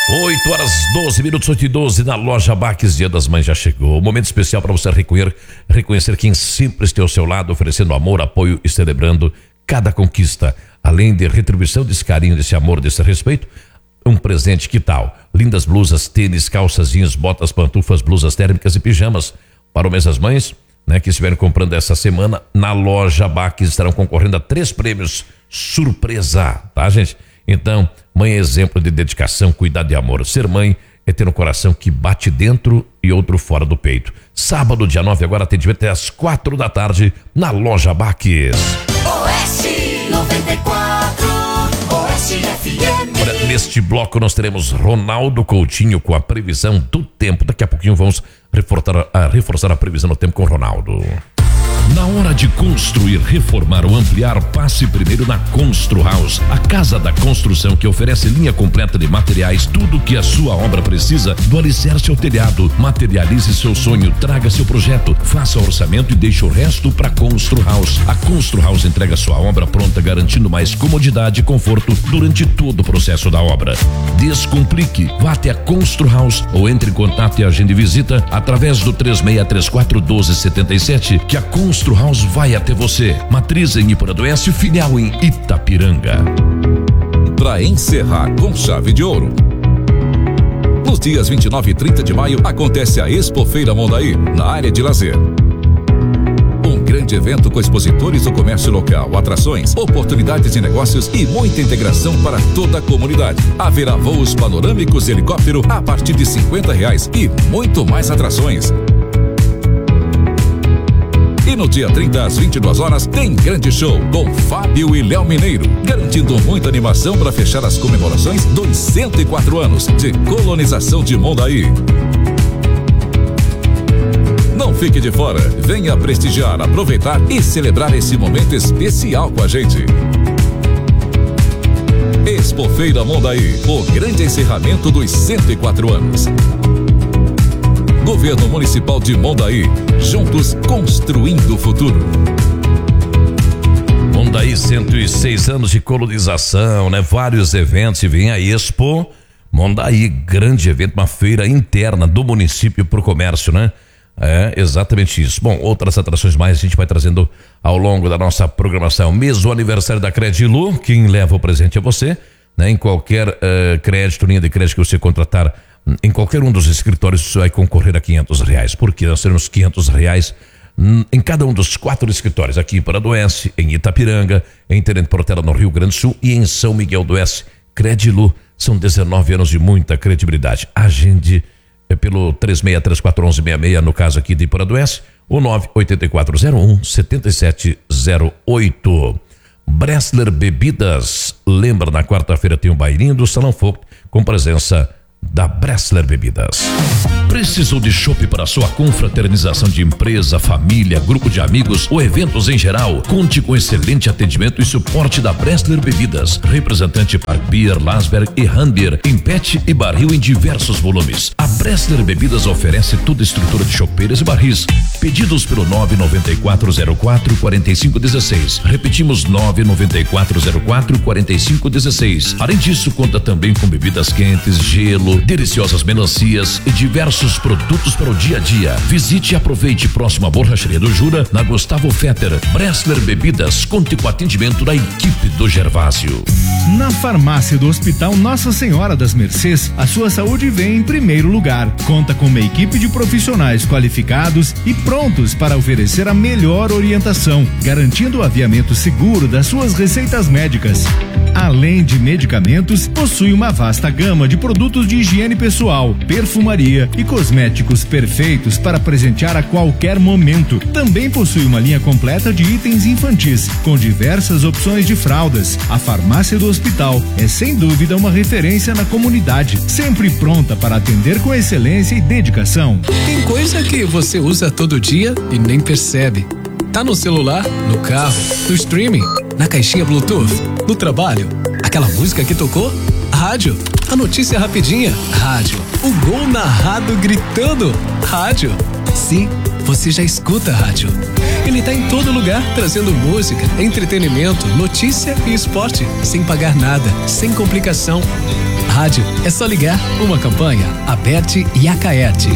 8h12, 8h12, na loja Baques, Dia das Mães já chegou. Momento especial para você reconhecer quem sempre esteve ao seu lado, oferecendo amor, apoio e celebrando cada conquista. Além de retribuição desse carinho, desse amor, desse respeito, um presente, que tal? Lindas blusas, tênis, calças jeans, botas, pantufas, blusas térmicas e pijamas. Para o mês das mães, que estiverem comprando essa semana, na loja Baques estarão concorrendo a 3 prêmios surpresa, tá, gente? Então, mãe é exemplo de dedicação, cuidado e amor. Ser mãe é ter um coração que bate dentro e outro fora do peito. Sábado, dia 9, agora atendimento até às 4 da tarde na loja Baques. Oeste 94, Oeste FM. Olha, neste bloco nós teremos Ronaldo Coutinho com a previsão do tempo. Daqui a pouquinho vamos reforçar a previsão do tempo com o Ronaldo. Na hora de construir, reformar ou ampliar, passe primeiro na Constru House, a casa da construção que oferece linha completa de materiais, tudo que a sua obra precisa, do alicerce ao telhado. Materialize seu sonho, traga seu projeto, faça orçamento e deixe o resto para Constru House. A Constru House entrega sua obra pronta, garantindo mais comodidade e conforto durante todo o processo da obra. Descomplique, vá até a Constru House ou entre em contato e agende visita através do 3634-1277, que a Constru House vai até você. Matriz em Iporadoeste, filial em Itapiranga. Para encerrar com chave de ouro, nos dias 29 e 30 de maio acontece a Expofeira Mondaí, na área de lazer. Um grande evento com expositores do comércio local, atrações, oportunidades de negócios e muita integração para toda a comunidade. Haverá voos panorâmicos de helicóptero a partir de R$50 e muito mais atrações. E no dia 30, às 22 horas, tem grande show com Fábio e Léo Mineiro, garantindo muita animação para fechar as comemorações dos 104 anos de colonização de Mondaí. Não fique de fora, venha prestigiar, aproveitar e celebrar esse momento especial com a gente. Expofeira Mondaí, o grande encerramento dos 104 anos. Governo Municipal de Mondaí, juntos construindo o futuro. Mondaí, 106 anos de colonização, vários eventos, e vem a Expo Mondaí, grande evento, uma feira interna do município para o comércio, É exatamente isso. Bom, outras atrações mais a gente vai trazendo ao longo da nossa programação. Mesmo o aniversário da Credilu, quem leva o presente é você, em qualquer crédito, linha de crédito que você contratar em qualquer um dos escritórios, você vai concorrer a R$500, porque nós teremos R$500 em cada um dos 4 escritórios, aqui em Paradoeste, em Itapiranga, em Tenente Portela, no Rio Grande do Sul, e em São Miguel do Oeste. Credilu, são 19 anos de muita credibilidade. Agende pelo 36341166, no caso aqui de Paradoeste, o 98401-7708. Bressler Bebidas, lembra, na quarta-feira tem um bailinho do Salão Folk, com presença da Bressler Bebidas. Precisou de chopp para sua confraternização de empresa, família, grupo de amigos ou eventos em geral? Conte com excelente atendimento e suporte da Bressler Bebidas. Representante para Beer, Lasberg e Handbeer em PET e barril em diversos volumes. A Bressler Bebidas oferece toda a estrutura de chopeiras e barris. Pedidos pelo 99404-4516. Repetimos, 99404-4516. Além disso, conta também com bebidas quentes, gelo, deliciosas melancias e diversos produtos para o dia a dia. Visite e aproveite próximo à Borracharia do Jura, na Gustavo Fetter. Bressler Bebidas, conte com o atendimento da equipe do Gervásio. Na farmácia do Hospital Nossa Senhora das Mercês, a sua saúde vem em primeiro lugar. Conta com uma equipe de profissionais qualificados e prontos para oferecer a melhor orientação, garantindo o aviamento seguro das suas receitas médicas. Além de medicamentos, possui uma vasta gama de produtos de higiene pessoal, perfumaria e cosméticos perfeitos para presentear a qualquer momento. Também possui uma linha completa de itens infantis, com diversas opções de fraldas. A farmácia do hospital é sem dúvida uma referência na comunidade, sempre pronta para atender com excelência e dedicação. Tem coisa que você usa todo dia e nem percebe. Tá no celular, no carro, no streaming, na caixinha Bluetooth, no trabalho. Aquela música que tocou? Rádio. A notícia rapidinha? Rádio. O gol narrado gritando? Rádio. Sim, você já escuta rádio. Ele tá em todo lugar, trazendo música, entretenimento, notícia e esporte, sem pagar nada, sem complicação. rádio, é só ligar. Uma campanha, Aberte e Acaerte.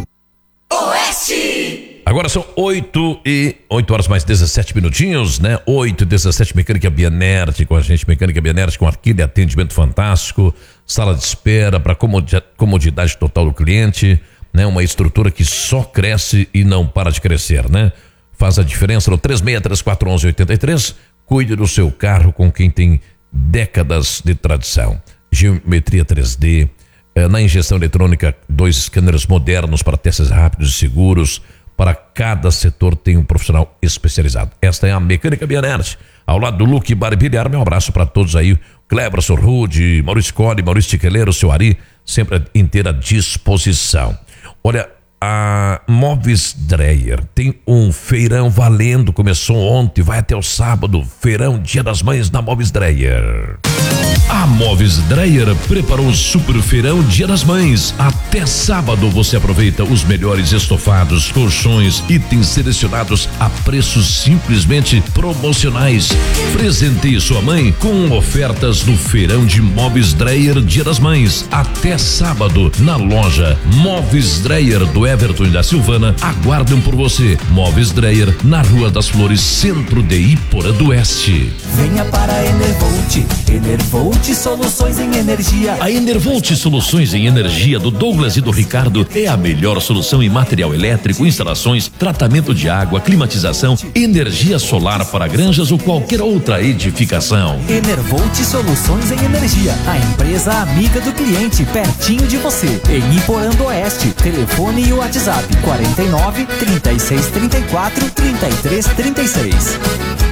Oeste! Agora são 8 horas mais 17 minutinhos, né? 8:17, Mecânica Bianerte com a gente, Mecânica Bianerte com aquele atendimento fantástico, sala de espera para comodidade total do cliente, né? Uma estrutura que só cresce e não para de crescer, né? Faz a diferença no 36341183, cuide do seu carro com quem tem décadas de tradição. Geometria 3D, na injeção eletrônica, 2 scanners modernos para testes rápidos e seguros. Para cada setor tem um profissional especializado. Esta é a Mecânica Bianerte, ao lado do Luque Bar e Bilhar. Meu abraço para todos aí, Cleberson Rude, Maurício Cole, Maurício Tiqueleiro, seu Ari, sempre à inteira disposição. Olha, a Móveis Dreyer tem um feirão valendo, começou ontem, vai até o sábado, feirão Dia das Mães na Móveis Dreyer. A Móveis Dreyer preparou o super feirão Dia das Mães. Até sábado você aproveita os melhores estofados, colchões, itens selecionados a preços simplesmente promocionais. Presenteie sua mãe com ofertas no feirão de Móveis Dreyer Dia das Mães. Até sábado na loja Móveis Dreyer do Everton e da Silvana aguardam por você. Móveis Dreyer na Rua das Flores, centro de Iporã do Oeste. Venha para a Enervolt. Enervolt Soluções em Energia. A Enervolt Soluções em Energia do Douglas e do Ricardo é a melhor solução em material elétrico, instalações, tratamento de água, climatização, energia solar para granjas ou qualquer outra edificação. Enervolt Soluções em Energia, a empresa amiga do cliente, pertinho de você, em Iporã do Oeste. Telefone e WhatsApp 49 36 34 33 36.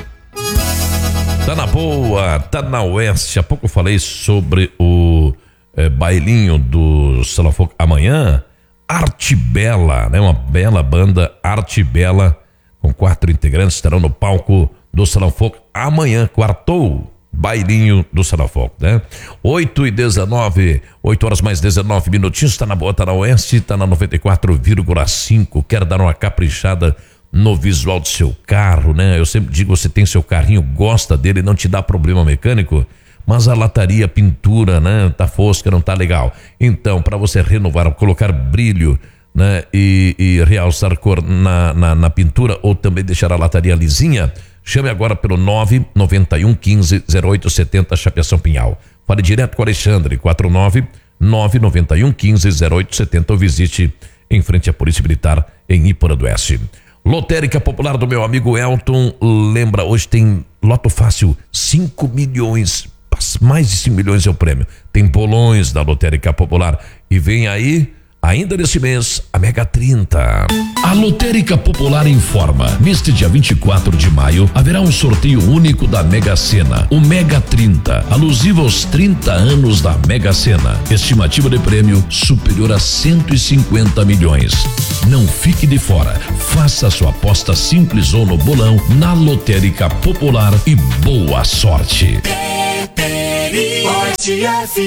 Tá na boa, tá na Oeste. Há pouco eu falei sobre o bailinho do Salão Fogo amanhã. Arte Bela, né? Uma bela banda, Arte Bela, com 4 integrantes, estarão no palco do Salão Fogo amanhã, quartou, bailinho do Salão Fogo, né? 8:19, 8 horas mais 19 minutinhos, tá na boa, tá na Oeste, tá na 94,5. Quer dar uma caprichada no visual do seu carro, né? Eu sempre digo, você tem seu carrinho, gosta dele, não te dá problema mecânico, mas a lataria, a pintura, né? Tá fosca, não tá legal. Então, para você renovar, colocar brilho, né? E realçar cor na pintura, ou também deixar a lataria lisinha, chame agora pelo 991 15 0870 Chapeação Pinhal. Fale direto com o Alexandre, 49 991 15 0870, ou visite em frente à Polícia Militar em Iporã do Oeste. Lotérica Popular do meu amigo Elton, lembra, hoje tem Loto Fácil, 5 milhões, mais de 5 milhões é o prêmio. Tem bolões da Lotérica Popular e vem aí, ainda nesse mês, a Mega 30. A Lotérica Popular informa, neste dia 24 de maio, haverá um sorteio único da Mega Sena, o Mega 30, alusivo aos 30 anos da Mega Sena. Estimativa de prêmio superior a 150 milhões. Não fique de fora, faça sua aposta simples ou no bolão na Lotérica Popular e boa sorte. Oeste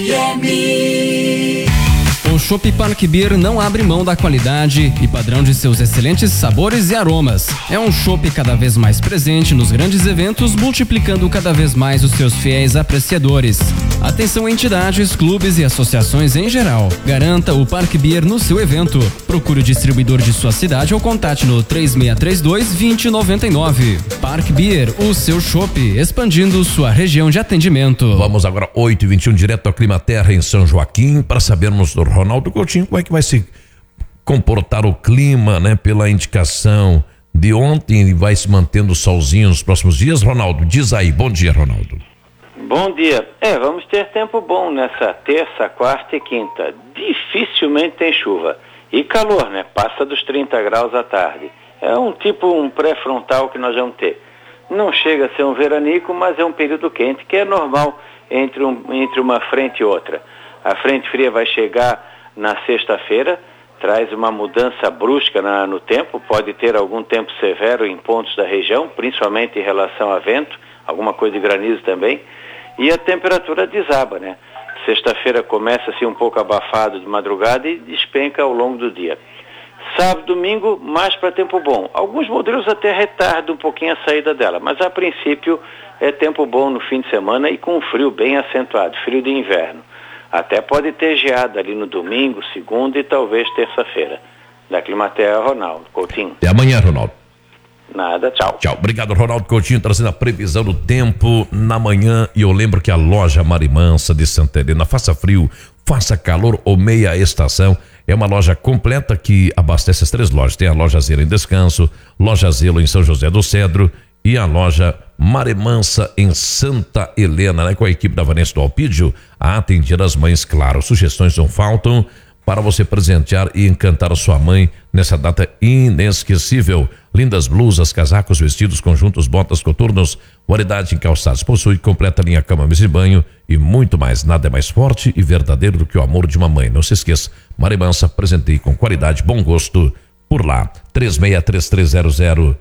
FM. O Chopp Park Beer não abre mão da qualidade e padrão de seus excelentes sabores e aromas. É um chopp cada vez mais presente nos grandes eventos, multiplicando cada vez mais os seus fiéis apreciadores. Atenção entidades, clubes e associações em geral. Garanta o Park Beer no seu evento. Procure o distribuidor de sua cidade ou contate no 3632-2099. Park Beer, o seu chopp, expandindo sua região de atendimento. Vamos agora 8:21 direto ao Clima Terra em São Joaquim para sabermos do Ronaldo Coutinho como é que vai se comportar o clima, né? Pela indicação de ontem, ele vai se mantendo solzinho nos próximos dias. Ronaldo, diz aí. Bom dia, Ronaldo. Bom dia. Vamos ter tempo bom nessa terça, quarta e quinta. Dificilmente tem chuva. E calor, né? Passa dos 30 graus à tarde. É um pré-frontal que nós vamos ter. Não chega a ser um veranico, mas é um período quente, que é normal entre uma frente e outra. A frente fria vai chegar na sexta-feira, traz uma mudança brusca no tempo, pode ter algum tempo severo em pontos da região, principalmente em relação a vento, alguma coisa de granizo também, e a temperatura desaba, né? Sexta-feira começa assim um pouco abafado de madrugada e despenca ao longo do dia. Sábado, domingo, mais para tempo bom. Alguns modelos até retardam um pouquinho a saída dela, mas a princípio é tempo bom no fim de semana e com um frio bem acentuado, frio de inverno. Até pode ter geada ali no domingo, segunda e talvez terça-feira. Da Climaterra, Ronaldo Coutinho. Até amanhã, Ronaldo. Nada, tchau. Tchau. Obrigado, Ronaldo Coutinho, trazendo a previsão do tempo na manhã. E eu lembro que a loja Marimansa de Santa Helena, faça frio, faça calor ou meia estação, é uma loja completa que abastece as 3 lojas. Tem a loja Zelo em Descanso, loja Zelo em São José do Cedro e a loja Marimansa em Santa Helena, né? Com a equipe da Vanessa do Alpídio a atender as mães, claro. Sugestões não faltam para você presentear e encantar a sua mãe nessa data inesquecível. Lindas blusas, casacos, vestidos, conjuntos, botas, coturnos, variedade em calçados. Possui completa linha cama, mesa e banho e muito mais. Nada é mais forte e verdadeiro do que o amor de uma mãe. Não se esqueça, Marimansa, presentei com qualidade, bom gosto por lá. 363300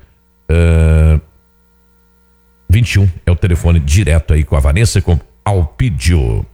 21 é o telefone direto aí com a Vanessa com Alpídio.